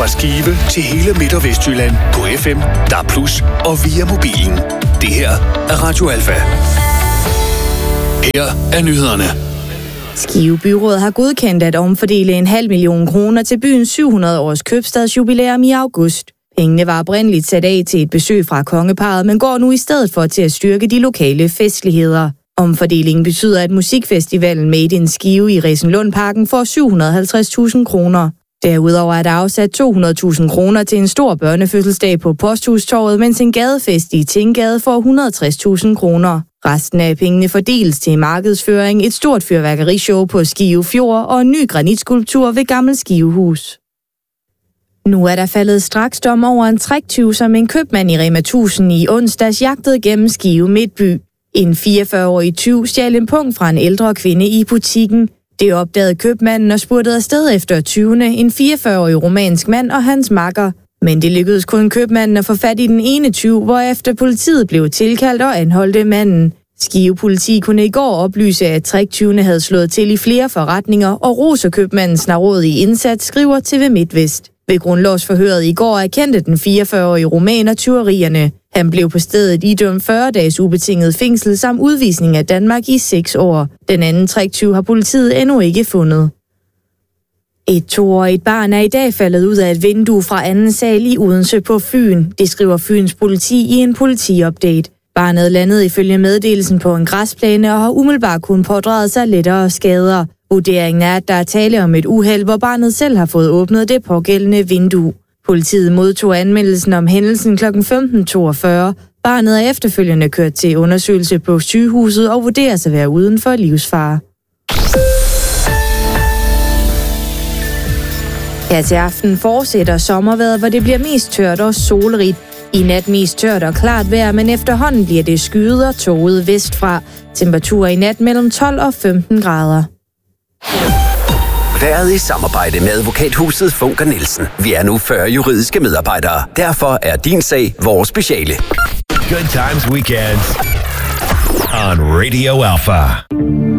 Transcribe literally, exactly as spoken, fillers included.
Fra Skive til hele Midt- og Vestjylland på F M, D A B plus, og via mobilen. Det her er Radio Alfa. Her er nyhederne. Skive Byråd har godkendt at omfordele en halv million kroner til byens syv hundrede års købstadsjubilæum i august. Pengene var oprindeligt sat af til et besøg fra kongeparret, men går nu i stedet for til at styrke de lokale festligheder. Omfordelingen betyder, at musikfestivalen Made in Skive i Resenlundparken får syv hundrede og halvtreds tusind kroner. Derudover er der afsat to hundrede tusind kroner til en stor børnefødselsdag på Posthustorvet, mens en gadefest i Tinggade får et hundrede og tres tusind kroner. Resten af pengene fordeles til markedsføring, et stort fyrværkerishow på Skive Fjord og en ny granitskulptur ved Gammel Skivehus. Nu er der faldet straksdom over en tricktyv, som en købmand i Rema tusind i onsdags jagtede gennem Skive Midtby. En fireogfyrre-årig tyv stjal en pung fra en ældre kvinde i butikken. Det opdagede købmanden og spurgte afsted efter tyvene, en fireogfyrre-årig rumænsk mand og hans makker. Men det lykkedes kun købmanden at få fat i den ene tyv, hvorefter politiet blev tilkaldt og anholdte manden. Skive politi kunne i går oplyse, at tricktyvene havde slået til i flere forretninger, og roser købmanden snarrådige indsats, skriver T V MidtVest. Ved grundlovsforhøret i går erkendte den fireogfyrre-årige rumæner tyverierne. Han blev på stedet idømt fyrre dages ubetinget fængsel samt udvisning af Danmark i seks år. Den anden tricktyv har politiet endnu ikke fundet. Et toårigt barn er i dag faldet ud af et vindue fra anden sal i Odense på Fyn. Det skriver Fyns politi i en politiupdate. Barnet landede ifølge meddelelsen på en græsplæne og har umiddelbart kun pådraget sig lettere skader. Vurderingen er, at der er tale om et uheld, hvor barnet selv har fået åbnet det pågældende vindue. Politiet modtog anmeldelsen om hændelsen kl. femten toogfyrre. Barnet er efterfølgende kørt til undersøgelse på sygehuset og vurderes at være uden for livsfare. Her til aften fortsætter sommervejret, hvor det bliver mest tørt og solrigt. I nat mest tørt og klart vejr, men efterhånden bliver det skyet og tåget vestfra. Temperaturer i nat mellem tolv og femten grader. Været i samarbejde med advokathuset Funker Nielsen. Vi er nu fyrre juridiske medarbejdere. Derfor er din sag vores speciale. Good times weekends on Radio Alpha.